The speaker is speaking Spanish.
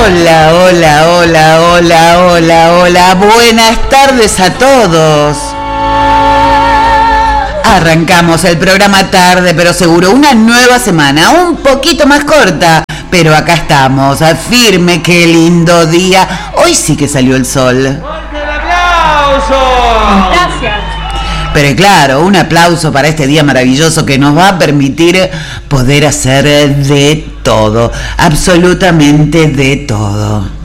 Hola, hola, hola, hola, hola, hola. Buenas tardes a todos. Arrancamos el programa tarde, pero seguro. Una nueva semana, un poquito más corta. Pero acá estamos, firme, qué lindo día. Hoy sí que salió el sol. ¡Fuerte el aplauso! Gracias. Pero claro, un aplauso para este día maravilloso que nos va a permitir poder hacer de todo, absolutamente de todo.